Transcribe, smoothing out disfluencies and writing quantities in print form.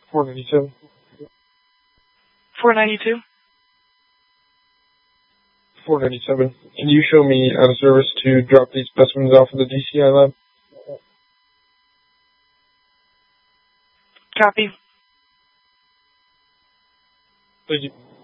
497. 492. 497. Can you show me out of service to drop these specimens off at the DCI lab? Copy. Thank you.